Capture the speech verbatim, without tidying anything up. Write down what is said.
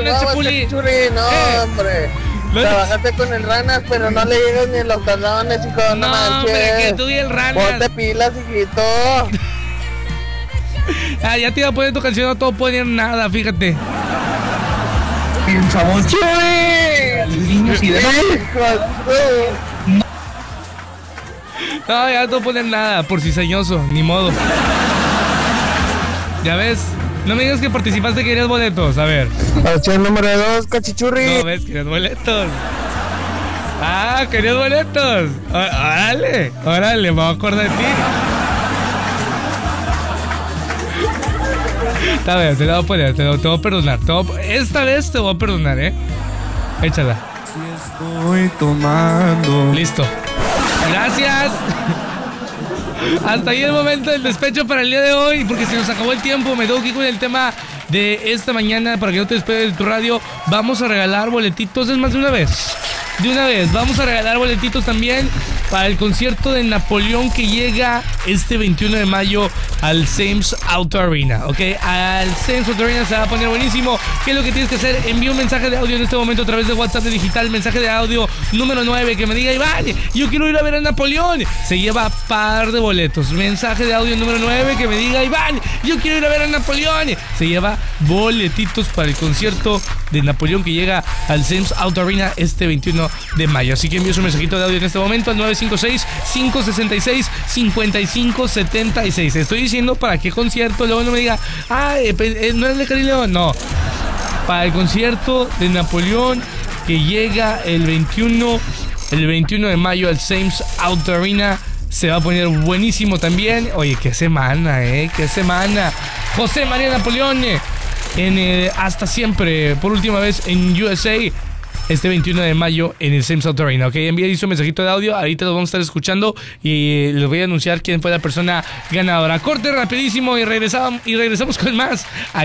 con el Chapuli. Churi, no, eh. hombre. Trabajaste con el Ranas, pero no le llegas ni en los talones, hijo. No, no manches. hombre, que tú y el Ranas. Ponte pilas, hijito. Ah, ya te iba a poner tu canción, no te voy a poner nada, fíjate. Por favor, Churi. Niños y demás. No, ya no te voy a poner nada, por cizañoso, ni modo. Ya ves, no me digas que participaste, que querías boletos, a ver. Opción número dos, cachichurri. No, ves, querías boletos. Ah, querías boletos. Órale, órale, me voy a acordar de ti. Está bien, te la voy a poner, te, lo, te voy a perdonar. Te voy a, esta vez te voy a perdonar, ¿eh? Échala. Estoy tomando. Listo. Gracias. Hasta ahí el momento del despecho para el día de hoy, porque se nos acabó el tiempo. Me tengo que ir con el tema de esta mañana para que no te despegues de tu radio. Vamos a regalar boletitos, es más de una vez. De una vez, vamos a regalar boletitos también para el concierto de Napoleón que llega este veintiuno de mayo al Sams Auto Arena, ¿ok? Al Sams Auto Arena se va a poner buenísimo. ¿Qué es lo que tienes que hacer? Envía un mensaje de audio en este momento a través de WhatsApp de digital, mensaje de audio número nueve, que me diga: Iván, yo quiero ir a ver a Napoleón. Se lleva par de boletos. Mensaje de audio número nueve, que me diga: Iván, yo quiero ir a ver a Napoleón. Se lleva boletitos para el concierto de Napoleón que llega al Sams Auto Arena este veintiuno de mayo. Así que envío un mensajito de audio en este momento al nueve cinco seis, cinco seis seis, cinco cinco siete seis. Estoy diciendo para qué concierto, luego no me diga: ah, eh, no es de Cari León. No, para el concierto de Napoleón que llega el veintiuno, el veintiuno de mayo al Sams Auto Arena. Se va a poner buenísimo también. Oye, qué semana, eh, qué semana. José María Napoleón en eh, Hasta Siempre, por última vez en U S A, este veintiuno de mayo en el Sams Auto Arena, ¿ok? Envía un mensajito de audio, ahorita lo vamos a estar escuchando y les voy a anunciar quién fue la persona ganadora. Corte rapidísimo y regresamos, y regresamos con más.